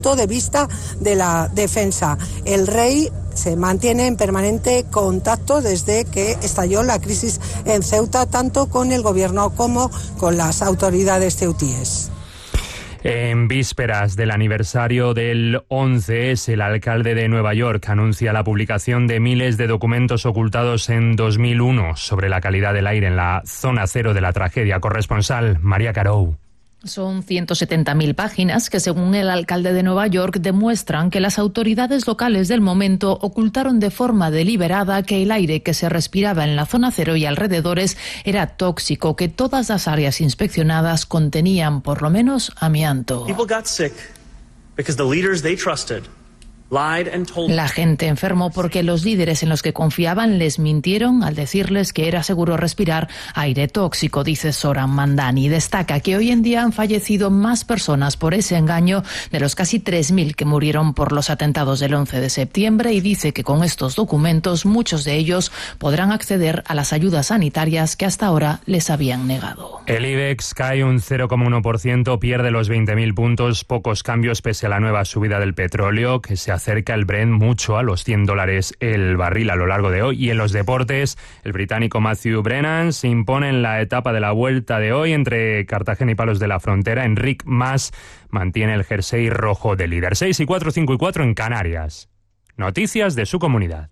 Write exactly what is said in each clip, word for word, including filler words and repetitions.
de vista de la defensa. El rey se mantiene en permanente contacto desde que estalló la crisis en Ceuta, tanto con el gobierno como con las autoridades ceutíes. En vísperas del aniversario del once ese, el alcalde de Nueva York anuncia la publicación de miles de documentos ocultados en dos mil uno sobre la calidad del aire en la zona cero de la tragedia. Corresponsal María Carou. Son ciento setenta mil páginas que, según el alcalde de Nueva York, demuestran que las autoridades locales del momento ocultaron de forma deliberada que el aire que se respiraba en la zona cero y alrededores era tóxico, que todas las áreas inspeccionadas contenían por lo menos amianto. People got sick because the leaders they trusted La gente enfermó porque los líderes en los que confiaban les mintieron al decirles que era seguro respirar aire tóxico, dice Zoran Mandani. Destaca que hoy en día han fallecido más personas por ese engaño de los casi tres mil que murieron por los atentados del once de septiembre y dice que con estos documentos muchos de ellos podrán acceder a las ayudas sanitarias que hasta ahora les habían negado. El IBEX cae un cero coma uno por ciento, pierde los veinte mil puntos, pocos cambios pese a la nueva subida del petróleo, que se acerca el Brent mucho a los cien dólares el barril a lo largo de hoy. Y en los deportes, el británico Matthew Brennan se impone en la etapa de la vuelta de hoy entre Cartagena y Palos de la Frontera. Enric Mas mantiene el jersey rojo de líder. seis y cuatro, cinco y cuatro en Canarias. Noticias de su comunidad.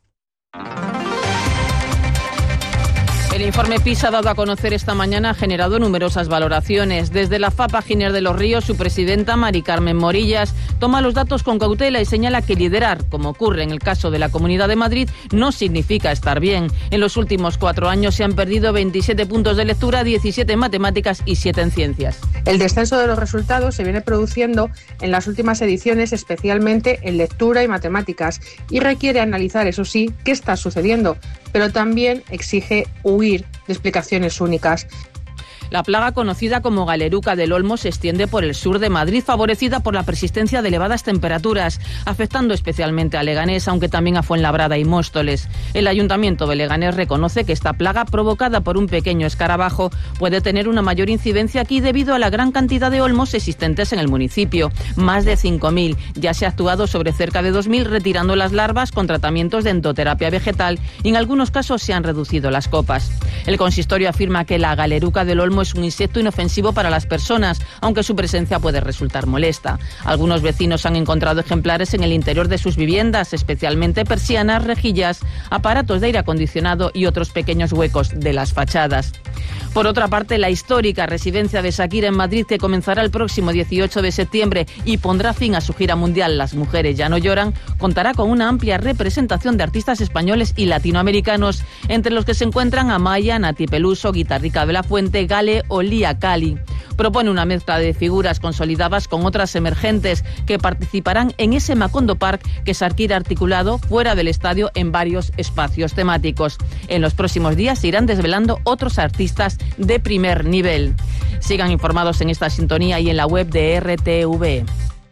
El informe PISA dado a conocer esta mañana ha generado numerosas valoraciones. Desde la FAPA Giner de los Ríos, su presidenta, Mari Carmen Morillas, toma los datos con cautela y señala que liderar, como ocurre en el caso de la Comunidad de Madrid, no significa estar bien. En los últimos cuatro años se han perdido veintisiete puntos de lectura, diecisiete en matemáticas y siete en ciencias. El descenso de los resultados se viene produciendo en las últimas ediciones, especialmente en lectura y matemáticas, y requiere analizar, eso sí, qué está sucediendo, pero también exige huir de explicaciones únicas. La plaga conocida como galeruca del olmo se extiende por el sur de Madrid, favorecida por la persistencia de elevadas temperaturas, afectando especialmente a Leganés, aunque también a Fuenlabrada y Móstoles. El Ayuntamiento de Leganés reconoce que esta plaga, provocada por un pequeño escarabajo, puede tener una mayor incidencia aquí debido a la gran cantidad de olmos existentes en el municipio. Más de cinco mil. Ya se ha actuado sobre cerca de dos mil, retirando las larvas con tratamientos de endoterapia vegetal y en algunos casos se han reducido las copas. El consistorio afirma que la galeruca del olmo es un insecto inofensivo para las personas, aunque su presencia puede resultar molesta. Algunos vecinos han encontrado ejemplares en el interior de sus viviendas, especialmente persianas, rejillas, aparatos de aire acondicionado y otros pequeños huecos de las fachadas. Por otra parte, la histórica residencia de Shakira en Madrid, que comenzará el próximo dieciocho de septiembre y pondrá fin a su gira mundial Las Mujeres Ya No Lloran, contará con una amplia representación de artistas españoles y latinoamericanos, entre los que se encuentran Amaya, Nati Peluso, Guitarrica de la Fuente, Gale o Lía Cali. Propone una mezcla de figuras consolidadas con otras emergentes que participarán en ese Macondo Park que Shakira ha articulado fuera del estadio en varios espacios temáticos. En los próximos días se irán desvelando otros artistas de primer nivel. Sigan informados en esta sintonía y en la web de R T V.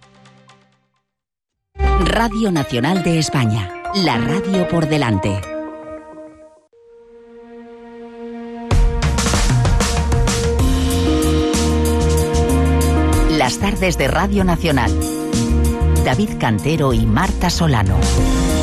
Radio Nacional de España, la radio por delante. Las tardes de Radio Nacional. David Cantero y Marta Solano.